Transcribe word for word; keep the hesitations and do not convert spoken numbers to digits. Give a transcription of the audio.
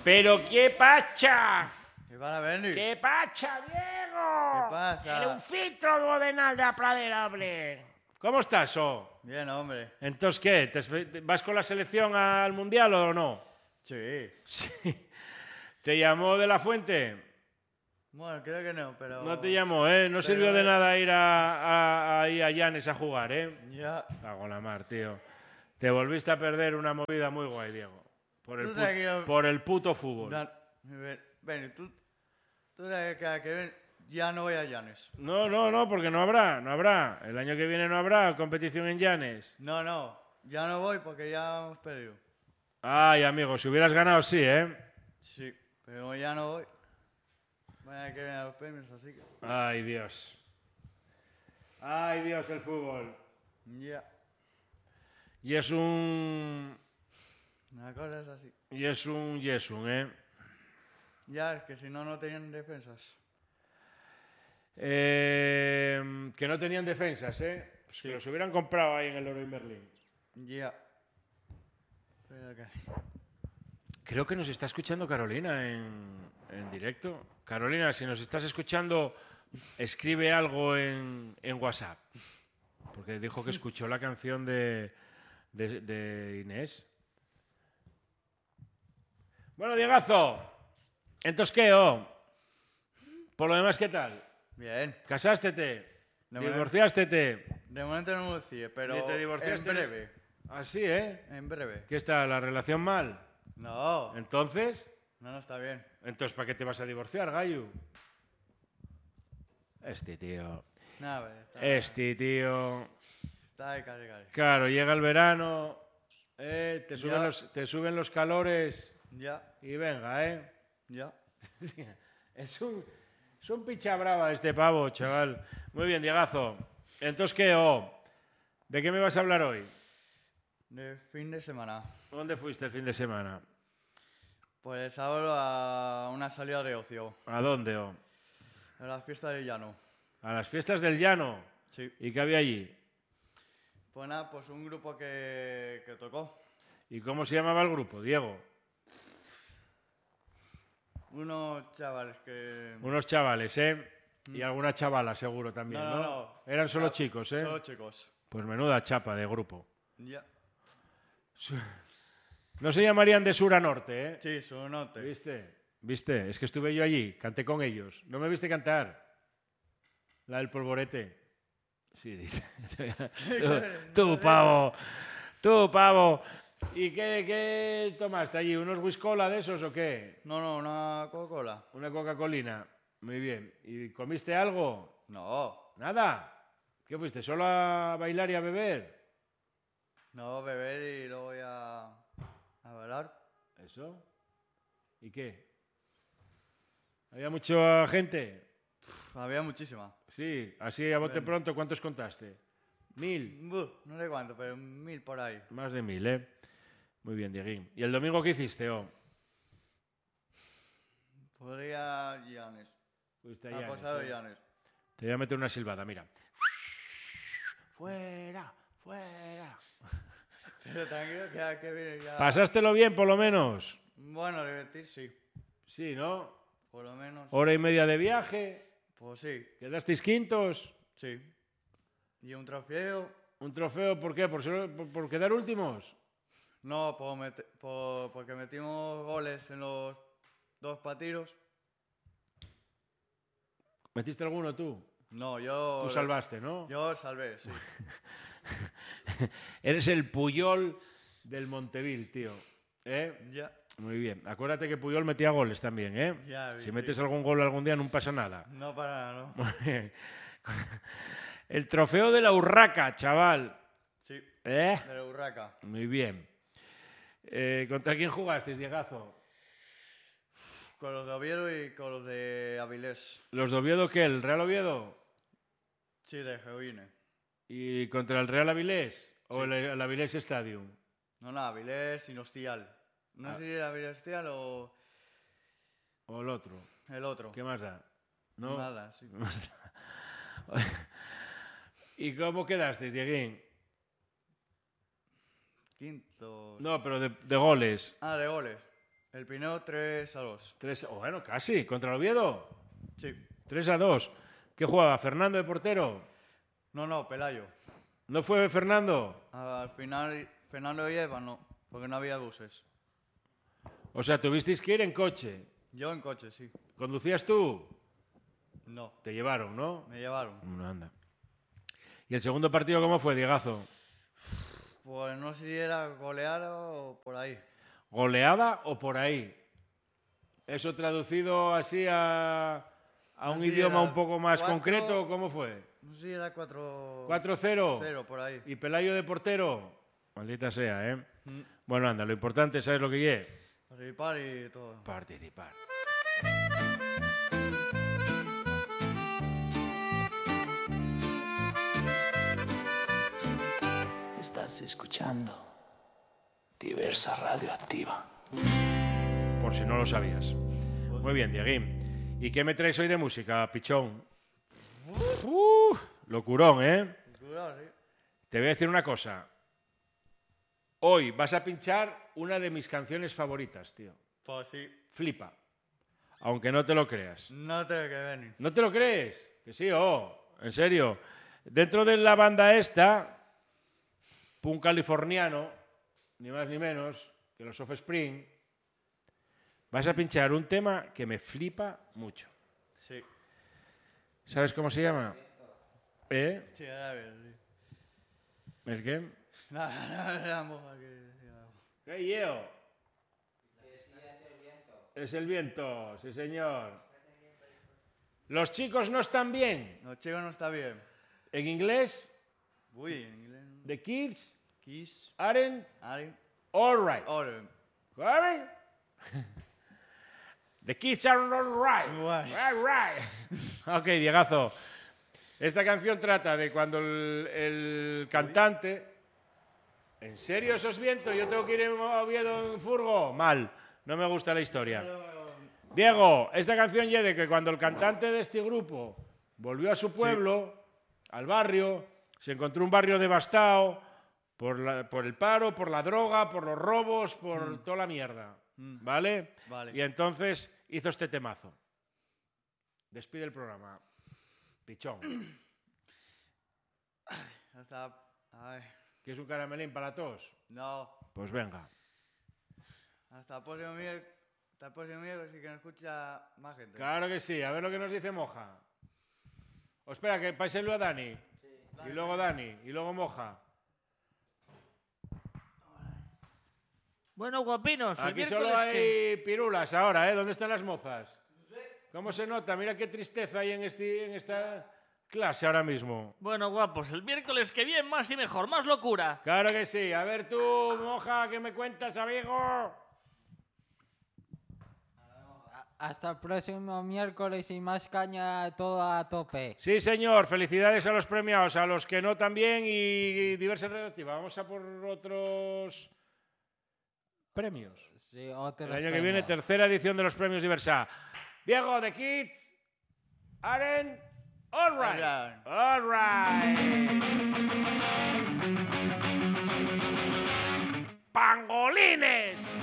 Pero qué pacha! ¿Qué pasa, Berni? ¡Qué pacha, Diego! ¿Qué pasa? Era un filtro duodenal de la pradera, hombre. ¿Cómo estás, oh? Bien, hombre. Entonces, ¿qué? ¿Te- ¿Vas con la selección al Mundial o no? Sí. Sí. ¿Te llamó de la Fuente? Bueno, creo que no, pero... No te llamó, ¿eh? No Pero- sirvió de nada ir a, a, a, ir a Llanes a jugar, ¿eh? Ya. Cago en la mar, tío. Te volviste a perder una movida muy guay, Diego. Por el, Tú pu- tranquilo. por el puto fútbol. Dan- Ber- Berni, tú... Tú sabes que, que ven- ya no voy a Llanes. No, no, no, porque no habrá, no habrá. El año que viene no habrá competición en Llanes. No, no. Ya no voy porque ya hemos perdido. Ay, amigo, si hubieras ganado, sí, ¿eh? Sí, pero ya no voy. Vaya que vienen los premios, así que... Ay, Dios. Ay, Dios, el fútbol. Ya. Y es un... Una cosa es así. Y es un Yesun, ¿eh? Ya, es que si no, no tenían defensas. Eh, que no tenían defensas, ¿eh? Pues Sí. que los hubieran comprado ahí en el Leroy Merlin. Ya. Pero que... Creo que nos está escuchando Carolina en, en directo. Carolina, si nos estás escuchando, escribe algo en, en WhatsApp. Porque dijo que escuchó la canción de, de, de Inés. Bueno, Diegazo. Entonces, ¿qué, oh? Por lo demás, ¿qué tal? Bien. ¿Casástete? De momento- ¿Divorciástete? De momento no me lo decía, pero ¿Ni te divorciaste? en breve. Así, ¿eh? En breve. ¿Qué está? ¿La relación mal? No, Entonces... no, no está bien. Entonces, ¿para qué te vas a divorciar, gallo? Este tío. Nada, pues, está, Este tío. está ahí casi casi. Claro, llega el verano, eh, te, suben Ya. los, te suben los calores Ya, y venga, ¿eh? ya. Es un, es un picha brava este pavo, chaval. Muy bien, Diegazo. Entonces, ¿qué? Oh? ¿De qué me vas a hablar hoy? De fin de semana. ¿Dónde fuiste el fin de semana? Pues ahora a una salida de ocio. ¿A dónde? Oh? A la fiesta del llano. ¿A las fiestas del llano? Sí. ¿Y qué había allí? Pues nada, pues un grupo que, que tocó. ¿Y cómo se llamaba el grupo, Diego? Unos chavales que... Unos chavales, ¿eh? Y alguna chavala, seguro también, No, ¿no? no, no. Eran solo Cha- chicos, ¿eh? Solo chicos. Pues menuda chapa de grupo. Ya. No se llamarían de sur a norte, ¿eh? Sí, su note. ¿Viste? ¿Viste? Es que estuve yo allí, canté con ellos. ¿No me viste cantar? La del polvorete. Sí, dice. tú, tú, pavo. Tú, pavo. ¿Y qué, qué tomaste allí? ¿Unos whiskola de esos o qué? No, no, una Coca-Cola. Una Coca-Colina. Muy bien. ¿Y comiste algo? No, ¿Nada? ¿Qué fuiste? ¿Solo a bailar y a beber? no, beber y luego voy a, a bailar. ¿Eso? ¿Y qué? ¿Había mucha gente? Pff, había muchísima. Sí, así a bote Bueno. pronto, ¿cuántos contaste? Mil. Buh, no sé cuánto, pero mil por ahí. Más de mil, ¿eh? Muy bien, Dieguín. ¿Y el domingo qué hiciste, oh? Podría Llanes. Fuiste a Ha Llanes, pasado ¿eh? Llanes. Te voy a meter una silbada, mira. Fuera, fuera. Pero tranquilo que ya que viene ya... ¿Pasástelo bien, por lo menos? Bueno, divertir sí. Sí, ¿no? Por lo menos. Hora y media de viaje. Pues sí, ¿Quedasteis quintos? sí. Y un trofeo. ¿Un trofeo por qué? ¿Por, ser- por- por quedar últimos? No, por mete- por- porque metimos goles en los dos partidos. ¿Metiste alguno tú? No, yo... Tú salvaste, ¿no? Yo salvé, sí. Eres el Puyol del Montevil, tío. ¿Eh? Ya. Muy bien. Acuérdate que Puyol metía goles también, ¿eh? Ya, Si sí. metes algún gol algún día no pasa nada. No para nada, ¿no? Muy bien. El trofeo de la Urraca, chaval. Sí, ¿Eh? de la Urraca. Muy bien. Eh, ¿Contra quién jugaste, Diegazo? Con los de Oviedo y con los de Avilés. ¿Los de Oviedo qué? ¿El Real Oviedo? Sí, de Geoine. ¿Y contra el Real Avilés? ¿O Sí. el, el Avilés Stadium? No, no, Avilés y Nostial. No Ah. sé si era Avilés Nostial o ¿O el otro? el otro. ¿Qué más da? ¿No? Nada, sí. ¿Qué más da? ¿Y cómo quedaste, Dieguín? Quinto. No, pero de, de goles. Ah, de goles. El Pineo tres a dos. Tres, oh, bueno, casi, contra el Oviedo. Sí. tres a dos. ¿Qué jugaba? ¿Fernando de portero? No, no, Pelayo. ¿No fue Fernando? Al final, Fernando y Eva no, porque no había buses. O sea, tuvisteis que ir en coche. Yo en coche, sí. ¿Conducías tú? No, Te llevaron, ¿no? me llevaron. No, anda. ¿Y el segundo partido cómo fue, Diegazo? Pues no sé si era goleada o por ahí. ¿Goleada o por ahí? Eso traducido así a, a un No sé, idioma era un poco más cuatro- concreto, ¿cómo fue? No sé si era cuatro ¿cuatro cero? cero por ahí. ¿Y Pelayo de portero? Maldita sea, ¿eh? Mm. Bueno, anda, lo importante, ¿sabes lo que lle? Participar y todo. Participar. Estás escuchando Diversa Radioactiva. Por si no lo sabías. Muy bien, Dieguín. ¿Y qué me traes hoy de música, pichón? Uh, locurón, ¿eh? Cuidado, sí. Te voy a decir una cosa. Hoy vas a pinchar una de mis canciones favoritas, tío. Pues sí. Flipa. Aunque no te lo creas. No tengo que venir. ¿No te lo crees? Que sí, oh, en serio. Dentro de la banda esta, punk californiano, ni más ni menos que los Offspring, vas a pinchar un tema que me flipa mucho. Sí. ¿Sabes cómo se llama? ¿Eh? Sí, era bien, sí. ¿El qué? Nada, nada, era moja que... ¿Qué, Yeo? Es el viento, sí señor. Los chicos no están bien. No, chico, no está bien. En inglés, Uy, en inglés. no. the kids Kiss. aren't Ali. all right. Oren. All right? The kids aren't all right. Guay. All right. Ok, Diegazo. Esta canción trata de cuando el, el cantante... ¿En serio esos vientos? Yo tengo que ir a Oviedo en furgo. Mal. No me gusta la historia. Diego, esta canción ya de que cuando el cantante de este grupo volvió a su pueblo, al barrio, se encontró un barrio devastado por, la- por el paro, por la droga, por los robos, por toda la mierda. ¿Vale? Vale. Y entonces hizo este temazo. Despide el programa. Pichón. Hasta... Ay, ¿Quieres un caramelín para la tos? no. Pues venga. Hasta el próximo miércoles. Hasta el próximo miércoles y que nos escucha más gente. Claro que sí. A ver lo que nos dice Moja. O espera, que pásenlo a Dani. Y luego Dani. Y luego Moja. Bueno, guapinos, el Aquí solo miércoles hay que... pirulas ahora, ¿eh? ¿Dónde están las mozas? ¿Cómo se nota? Mira qué tristeza hay en, este, en esta clase ahora mismo. Bueno, guapos, el miércoles que viene más y mejor, más locura. Claro que sí. A ver tú, Moja, ¿qué me cuentas, amigo? Hasta el próximo miércoles y más caña todo a tope. Sí, señor. Felicidades a los premiados, a los que no también y diversa redactiva. Vamos a por otros premios. Sí, otros El año que premios. viene, tercera edición de los premios Diversa. Diego, the kids aren't all right. Alright. All right. ¡Pangolines!